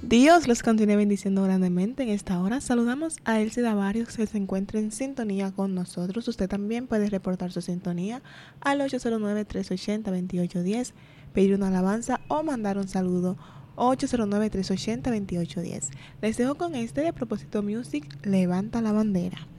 Dios los continúe bendiciendo grandemente en esta hora. Saludamos a Elsie Davarios que se encuentra en sintonía con nosotros. Usted también puede reportar su sintonía al 809-380-2810, pedir una alabanza o mandar un saludo 809-380-2810. Les dejo con este de Propósito Music, Levanta la Bandera.